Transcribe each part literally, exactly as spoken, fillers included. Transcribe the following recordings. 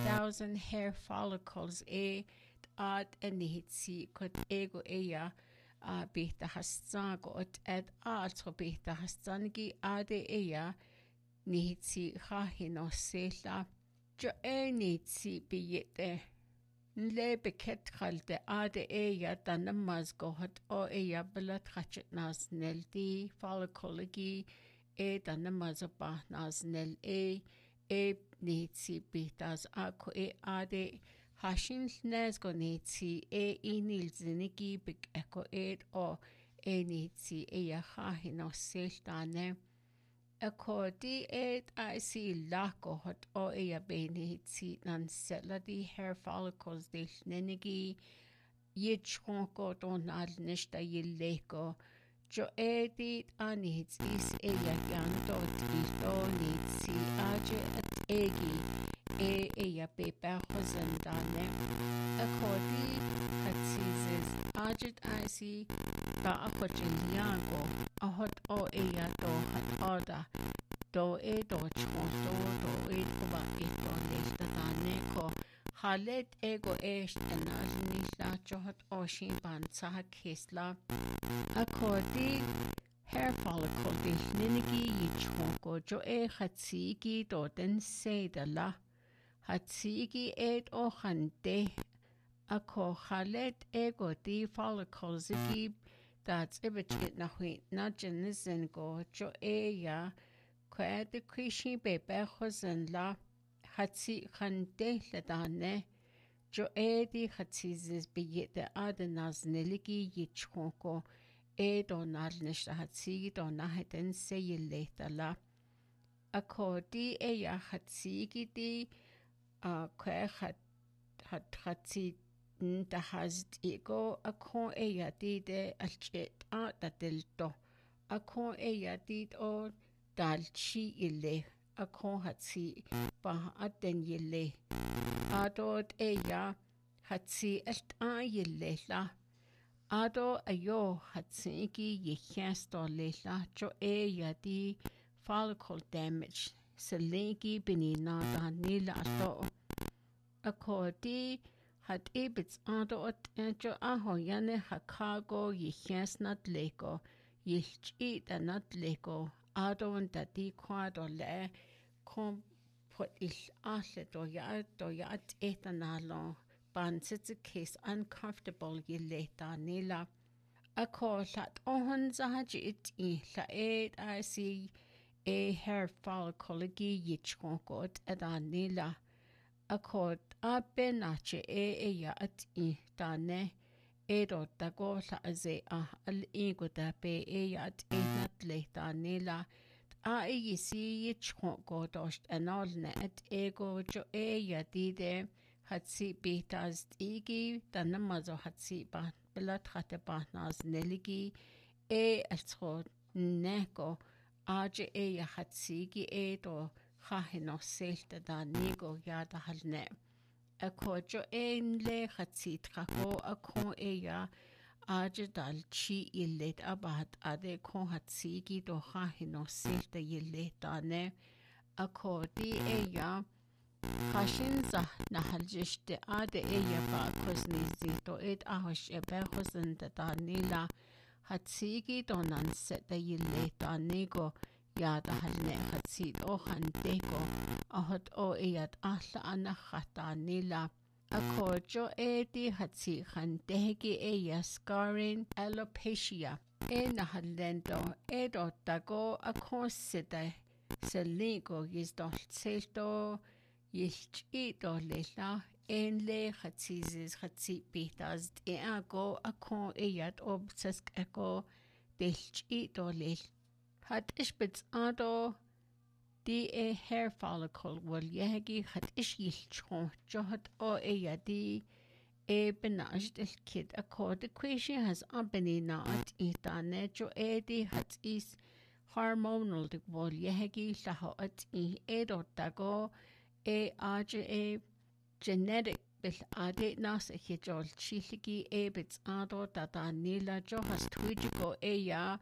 thousand hair follicles e ad enihitsi kot ego eya a beta hassan got ed also beta hassangi ade eya nihitsi hahino sela jo e nihitsi biyete nle beket khalte ade eya tanamaz gohat o eya belat khachet nas neldi follicology e tanamaz ba nas nel e e nihitsi bitas ako e ade Hashin nesgo nitsi e inil zinigi big echo ed o e nitsi e yahahino siltane. Ako di ed I see lako hot o e yabenitsi nan setla di hair follicles de nenigi yichonko don al nishta yileko. Jo edit anits is e yagyando tito nitsi aje at egi. E eya beba hozendane akodi hatzizes ajit isi ba akochiliango ahot o eya do hat oda do e do chonto do e kuba ito nesta daneko halet ego est enajni la johot oshin ban saha kisla akodi hair follicle de ninigi yichongo jo e hatzigi do den sedala Hatsigi ed o hande ako halet ego di follicles igi that's ibachit na hui na jenizen go jo e ya kwa de krishi bebe hozen la hatsi hande ladane jo e di hatsizis biyet de adenaz neligi yichonko e do nalnish hatsigi do naheten se yileta la ako di e ya hatsigi di a kwe hat hat hatsi da hazd ego a kon e yadide alchet a da delto a kon e yadid o dalchi ille a kon hatsi ba aden yille adod e ya hatsi elt a yille la ado ayo hatsi gi yechasto le la jo e yadi follicle damage Selegi binina da nila ato akodi hat ibits ado ot enjo aho yane hakago yichas nat lego yichi da nat lego ado da di kwado le kom put il asle do ya do ya etanalo ban sits case uncomfortable yileta nila ako lat ohon zahaji it I la ed I see e hair follicle gi yichonko edanila akod abenache e e ya at I dane edo dago la aze a al ingo da be e ya at e natle danila a e yisi yichonko dost enolne et ego jo e ya dide hatsi betas igi danamazo hatsi ba belat hatte ba nas neligi e altro neko Aje e ya hatsigi e do hahino selta da nigo ya da halne. Ako jo e nle hatsit kako ako e ya aje dal chi illet abad ade ko hatsigi do hahino selta yillet da ne. Ako di e ya hashin za na haljishte ade e ya ba kozni zito et ahosh e behozen da nila. Hatsigi donan set da yille da nego ya da halne hatsid o handego ahot o eyat ahla ana khata nila ako jo e di hatsi handegi e ya scarring alopecia e na halendo e do dago ako sida seligo yisdo selto yilchi do lela enle hatzizis hatsi bitas e ago ako eyat obsesk eko delchi do lel hat ishbits ado di e hair follicle wal yegi hat ish yilchon johat o eyadi e benajt il kid ako the question has abeni not itane jo e di hat is hormonal de wal yegi laho at e edo dago e aje e genetic bil ade nas hijol chiligi e bits ado tata nila jo has twijigo e ya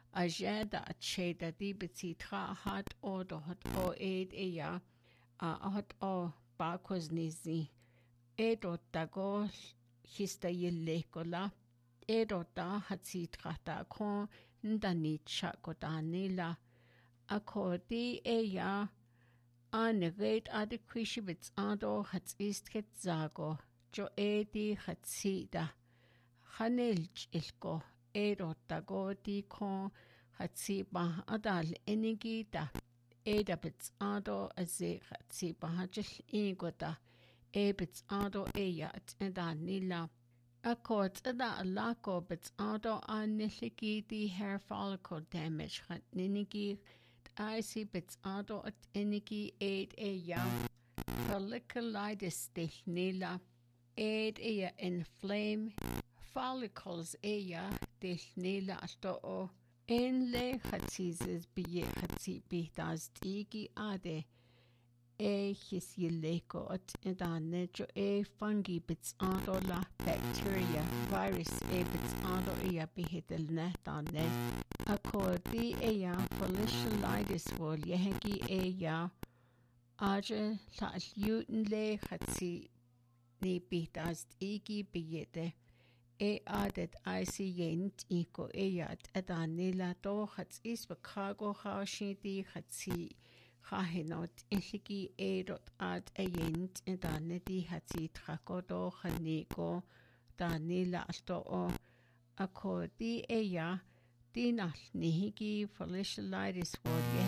ajeda acheda di bitsi tra hat o do hat o ed e ya a hat o bakos nizi edotago hista yillekola edota hatsitrata ko ndanicha kodanila akodi eya anevet adequishibits ado hatsistket zago jo edi hatsida hanelch ilko edotago di ko hatsiba adal enigida edabits ado aze hatsiba hajil ingoda ebits ado eya edanila Akkoord eda alako bits ado aniligi di hair follicle damage hat ninigi isi bits ado at inigi aid eya folliculitis de nila aid eya inflame follicles eya de nila ato o enle hatzizes biye hatzi bihtas tigi ade e his yileko at edane jo e fungi bits ado la bacteria virus e bits ado ea bihidel netane akodi ea folliculitis wol yehegi ea aje la luten le hatsi ni bihtas igi biyede e adet isi yent iko ea edane la do hats is bakago hashidi hatsi Hahenot iligi edot ad ayent edanedi hatsi trakodo haniko danila alto akodi eya dinal nihigi folliculitis wod